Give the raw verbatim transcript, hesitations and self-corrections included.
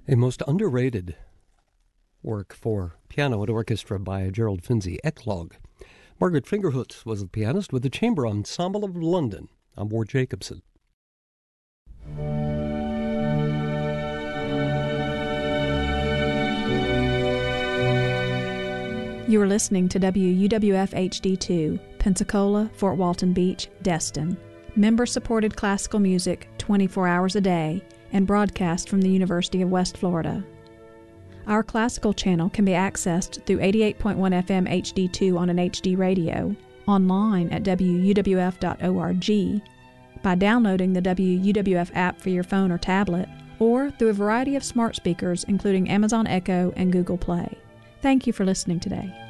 A most underrated work for piano and orchestra by Gerald Finzi, Eclogue. Margaret Fingerhut was the pianist with the Chamber Ensemble of London. I'm Ward Jacobson. You are listening to W U W F H D two, Pensacola, Fort Walton Beach, Destin. Member-supported classical music twenty-four hours a day and broadcast from the University of West Florida. Our classical channel can be accessed through eighty-eight point one F M H D two on an H D radio, online at W U W F dot org, by downloading the W U W F app for your phone or tablet, or through a variety of smart speakers including Amazon Echo and Google Play. Thank you for listening today.